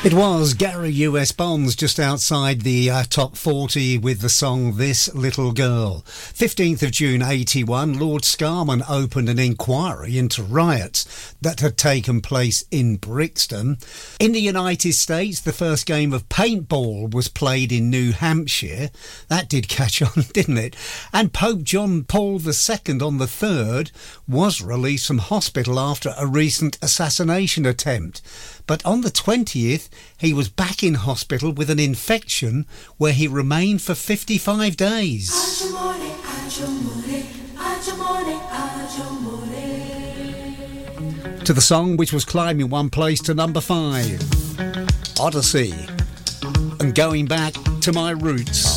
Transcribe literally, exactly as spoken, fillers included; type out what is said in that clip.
It was Gary U S Bonds just outside the uh, top forty with the song This Little Girl. fifteenth of June eighty-one, Lord Scarman opened an inquiry into riots that had taken place in Brixton. In the United States, the first game of paintball was played in New Hampshire. That did catch on, didn't it? And Pope John Paul the Second on the third was released from hospital after a recent assassination attempt. But on the twentieth, he was back in hospital with an infection where he remained for fifty-five days. To the song which was climbing one place to number five, Odyssey, and Going Back to My Roots.